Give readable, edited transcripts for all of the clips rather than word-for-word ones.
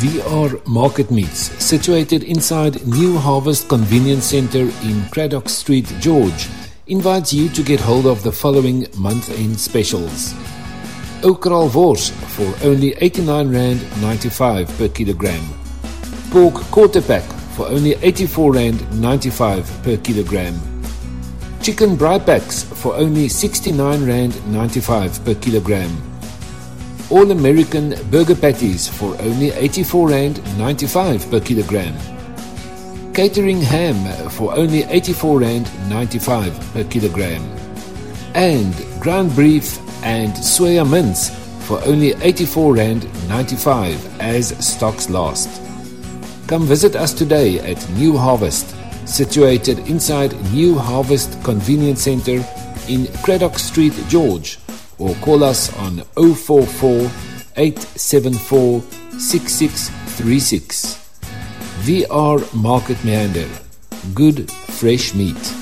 VR Market Meats, situated inside New Harvest Convenience Centre in Craddock Street, George, invites you to get hold of the following month-end specials. Okral wors for only R89.95 per kilogram. Pork quarter pack for only R84.95 per kilogram. Chicken braai packs for only R69.95 per kilogram. All American burger patties for only R84.95 per kilogram. Catering ham for only R84.95 per kilogram. And ground beef and soya mince for only R84.95 as stocks last. Come visit us today at New Harvest, situated inside New Harvest Convenience Centre in Craddock Street, George, or call us on 044 874 6636. VR Market Meander. Good fresh meat.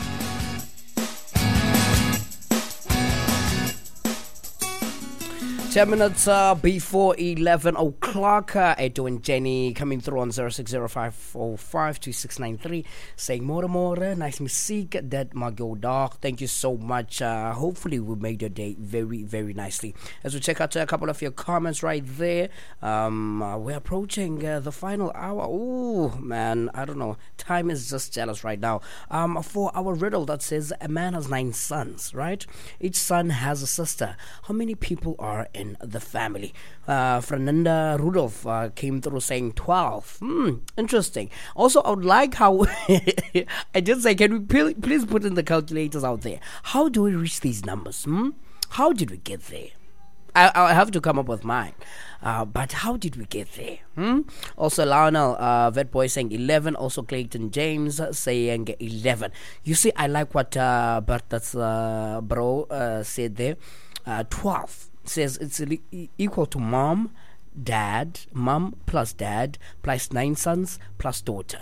10 minutes before 11 o'clock, Edo and Jenny coming through on 0605452693 saying more, nice music that Mago Dog. Thank you so much. Hopefully we made your day very, very nicely. As we check out a couple of your comments right there, we're approaching the final hour. Oh man, I don't know. Time is just jealous right now. For our riddle that says a man has 9 sons, right? Each son has a sister. How many people are in the family? Fernanda Rudolph came through saying 12. Interesting. Also, I would like how I did say, can we please put in the calculators out there? How do we reach these numbers? How did we get there? I have to come up with mine. But how did we get there? Also, Lionel Vetboy saying 11. Also, Clayton James saying 11. You see, I like what Bertha's bro said there. 12 says it's equal to mom plus dad plus 9 sons plus daughter.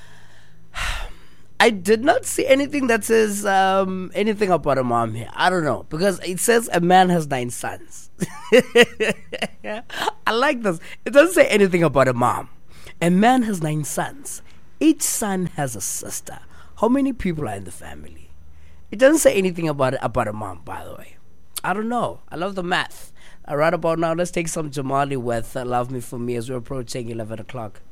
I did not see anything that says anything about a mom here. I don't know, because it says a man has 9 sons. I like this. It doesn't say anything about a mom. A man has 9 sons. Each son has a sister. How many people are in the family? It doesn't say anything about a mom, by the way. I don't know. I love the math. Right about now, let's take some Jamali with Love Me For Me as we're approaching 11 o'clock.